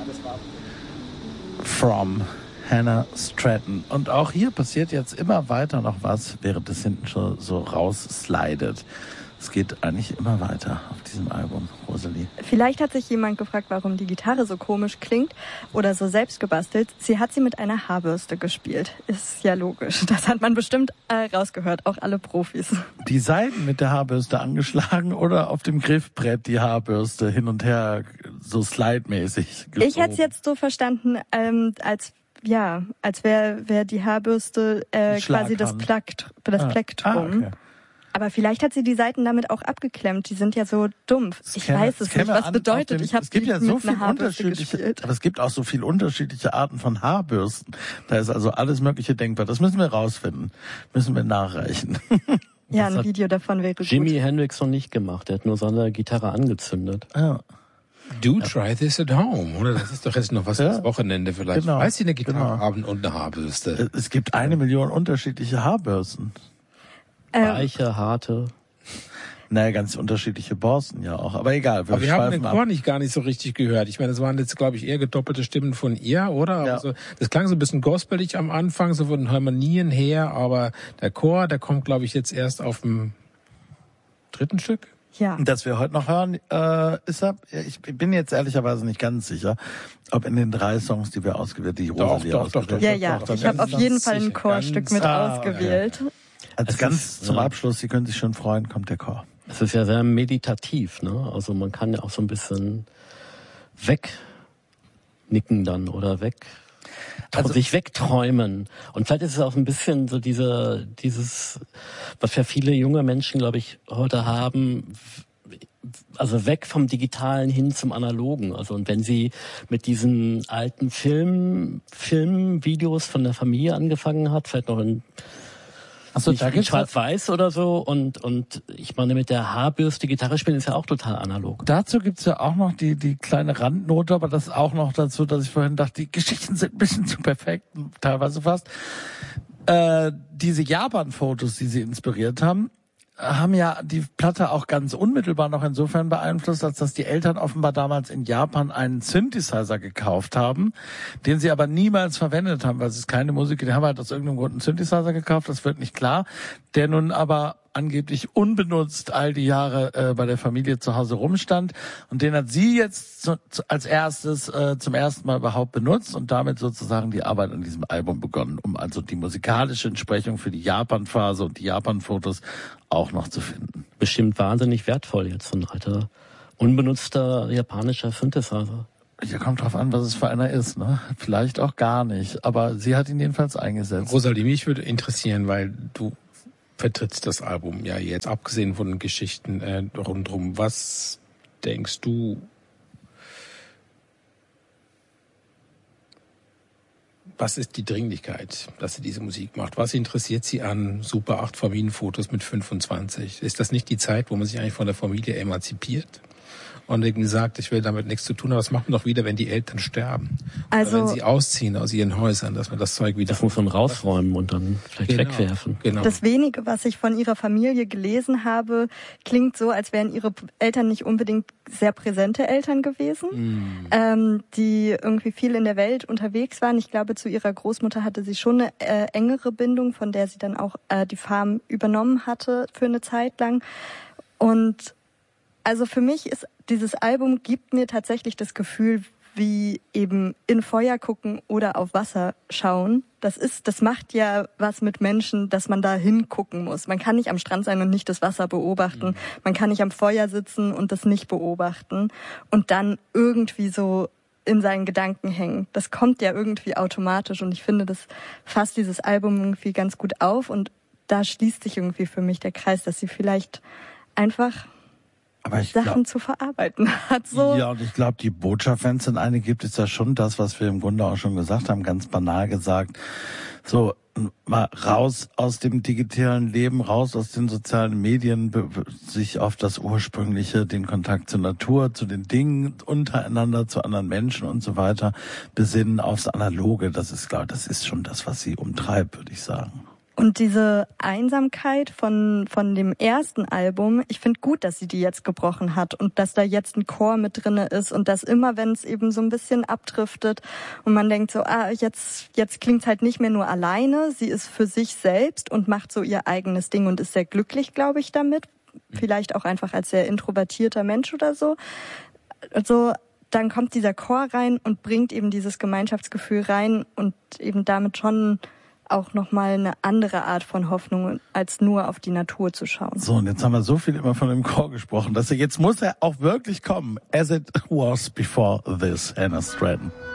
From Hannah Stratton. Und auch hier passiert jetzt immer weiter noch was, während es hinten schon so rausslidet. Es geht eigentlich immer weiter auf diesem Album, Rosalie. Vielleicht hat sich jemand gefragt, warum die Gitarre so komisch klingt oder so selbst gebastelt. Sie hat sie mit einer Haarbürste gespielt. Ist ja logisch. Das hat man bestimmt rausgehört, auch alle Profis. Die Saiten mit der Haarbürste angeschlagen oder auf dem Griffbrett die Haarbürste hin und her so slide-mäßig geschoben? Ich hätte es jetzt so verstanden, als wäre die Haarbürste quasi das Plektrum. Okay. Aber vielleicht hat sie die Seiten damit auch abgeklemmt. Die sind ja so dumpf. Ich weiß es nicht, was bedeutet. Ich habe ja so viel gespielt. Aber es gibt auch so viele unterschiedliche Arten von Haarbürsten. Da ist also alles Mögliche denkbar. Das müssen wir rausfinden. Müssen wir nachreichen. Ja, ein Video davon wäre gut. Jimi Hendrix noch nicht gemacht. Er hat nur seine Gitarre angezündet. Ja. Do try this at home, oder? Das ist doch jetzt noch was fürs Wochenende vielleicht. Genau. Weiß sie eine Gitarre haben und eine Haarbürste? Es gibt 1 Million unterschiedliche Haarbürsten. Weiche, harte. Naja, ganz unterschiedliche Borsten ja auch. Aber egal. Aber wir haben den Chor gar nicht so richtig gehört. Ich meine, das waren jetzt, glaube ich, eher gedoppelte Stimmen von ihr, oder? Ja. Also, das klang so ein bisschen gospelig am Anfang, so von den Harmonien her, aber der Chor, der kommt, glaube ich, jetzt erst auf dem 3. Stück. Ja. Das wir heute noch hören, ich bin jetzt ehrlicherweise nicht ganz sicher, ob in den 3 Songs, die wir ausgewählt, die Rosalie ausgewählt. Ja. Ich habe auf jeden Fall ein Chorstück mit ausgewählt. Ja. Also ganz zum Abschluss, Sie können sich schon freuen, kommt der Chor. Es ist ja sehr meditativ, ne? Also man kann ja auch so ein bisschen wegnicken dann oder sich wegträumen. Und vielleicht ist es auch ein bisschen so dieses, was ja viele junge Menschen, glaube ich, heute haben, also weg vom Digitalen hin zum Analogen. Also und wenn sie mit diesen alten Filmvideos von der Familie angefangen hat, vielleicht noch in Schwarz-Weiß oder so und ich meine, mit der Haarbürste Gitarre spielen ist ja auch total analog. Dazu gibt's ja auch noch die kleine Randnote, aber das auch noch dazu, dass ich vorhin dachte, die Geschichten sind ein bisschen zu perfekt, teilweise fast. Diese Japan-Fotos, die sie inspiriert haben ja die Platte auch ganz unmittelbar noch insofern beeinflusst, als dass die Eltern offenbar damals in Japan einen Synthesizer gekauft haben, den sie aber niemals verwendet haben, weil es ist keine Musik, die haben halt aus irgendeinem Grund einen Synthesizer gekauft, das wird nicht klar, der nun aber angeblich unbenutzt all die Jahre bei der Familie zu Hause rumstand und den hat sie jetzt als erstes zum ersten Mal überhaupt benutzt und damit sozusagen die Arbeit an diesem Album begonnen, um also die musikalische Entsprechung für die Japan-Phase und die Japan-Fotos auch noch zu finden. Bestimmt wahnsinnig wertvoll jetzt, so ein alter, unbenutzter japanischer Synthesizer. Ja, kommt drauf an, was es für einer ist, ne? Vielleicht auch gar nicht, aber sie hat ihn jedenfalls eingesetzt. Rosalie, mich würde interessieren, weil du vertrittst das Album ja jetzt, abgesehen von den Geschichten rundherum. Was denkst du, was ist die Dringlichkeit, dass sie diese Musik macht? Was interessiert sie an Super 8 Familienfotos mit 25? Ist das nicht die Zeit, wo man sich eigentlich von der Familie emanzipiert? Und irgendwie sagt, ich will damit nichts zu tun haben. Was macht man doch wieder, wenn die Eltern sterben? Also, oder wenn sie ausziehen aus ihren Häusern, dass man das Zeug wieder... Das muss man rausräumen und dann vielleicht wegwerfen. Genau. Das Wenige, was ich von ihrer Familie gelesen habe, klingt so, als wären ihre Eltern nicht unbedingt sehr präsente Eltern gewesen, die irgendwie viel in der Welt unterwegs waren. Ich glaube, zu ihrer Großmutter hatte sie schon eine engere Bindung, von der sie dann auch die Farm übernommen hatte für eine Zeit lang. Und also für mich ist dieses Album gibt mir tatsächlich das Gefühl, wie eben in Feuer gucken oder auf Wasser schauen. Das macht ja was mit Menschen, dass man da hingucken muss. Man kann nicht am Strand sein und nicht das Wasser beobachten. Man kann nicht am Feuer sitzen und das nicht beobachten und dann irgendwie so in seinen Gedanken hängen. Das kommt ja irgendwie automatisch und ich finde, das fasst dieses Album irgendwie ganz gut auf und da schließt sich irgendwie für mich der Kreis, dass sie vielleicht einfach Sachen zu verarbeiten hat. So. Ja, und ich glaube, die Botschaft, wenn es denn eine gibt, ist ja schon das, was wir im Grunde auch schon gesagt haben, ganz banal gesagt. So, mal raus aus dem digitalen Leben, raus aus den sozialen Medien, sich auf das Ursprüngliche, den Kontakt zur Natur, zu den Dingen untereinander, zu anderen Menschen und so weiter, besinnen aufs Analoge. Das ist klar, das ist schon das, was sie umtreibt, würde ich sagen. Und diese Einsamkeit von dem ersten Album, ich finde gut, dass sie die jetzt gebrochen hat und dass da jetzt ein Chor mit drinne ist und dass immer, wenn es eben so ein bisschen abdriftet und man denkt so, jetzt klingt's halt nicht mehr nur alleine, sie ist für sich selbst und macht so ihr eigenes Ding und ist sehr glücklich, glaube ich, damit. Vielleicht auch einfach als sehr introvertierter Mensch oder so. Also dann kommt dieser Chor rein und bringt eben dieses Gemeinschaftsgefühl rein und eben damit schon auch nochmal eine andere Art von Hoffnung, als nur auf die Natur zu schauen. So, und jetzt haben wir so viel immer von dem Chor gesprochen, dass jetzt muss er auch wirklich kommen. As it was before this, Hannah Stratton.